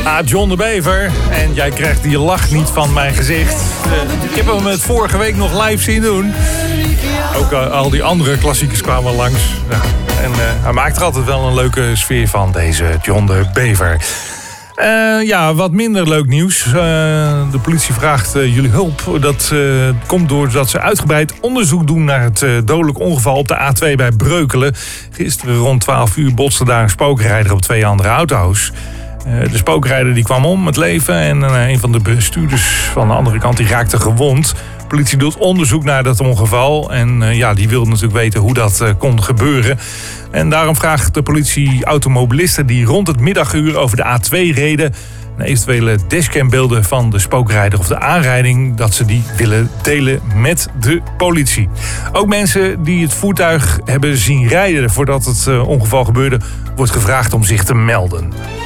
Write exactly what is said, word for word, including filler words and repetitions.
Ja, John de Bever. En jij krijgt die lach niet van mijn gezicht. Uh, ik heb hem het vorige week nog live zien doen. Ook uh, al die andere klassiekers kwamen langs. Ja, en uh, hij maakt er altijd wel een leuke sfeer van, deze John de Bever. Uh, ja, wat minder leuk nieuws. Uh, de politie vraagt uh, jullie hulp. Dat uh, komt doordat ze uitgebreid onderzoek doen naar het uh, dodelijk ongeval op de A twee bij Breukelen. Gisteren rond twaalf uur botste daar een spookrijder op twee andere auto's. Uh, de spookrijder die kwam om het leven en uh, een van de bestuurders van de andere kant die raakte gewond. De politie doet onderzoek naar dat ongeval en uh, ja, die wil natuurlijk weten hoe dat uh, kon gebeuren. En daarom vraagt de politie automobilisten die rond het middaguur over de A twee reden en eventuele dashcambeelden van de spookrijder of de aanrijding, dat ze die willen delen met de politie. Ook mensen die het voertuig hebben zien rijden voordat het uh, ongeval gebeurde, wordt gevraagd om zich te melden.